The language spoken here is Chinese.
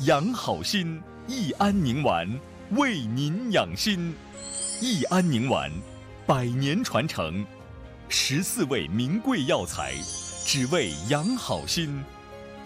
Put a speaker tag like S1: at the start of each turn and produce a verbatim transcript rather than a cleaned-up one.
S1: 养好心，益安宁丸为您养心。益安宁丸，百年传承，十四味名贵药材，只为养好心，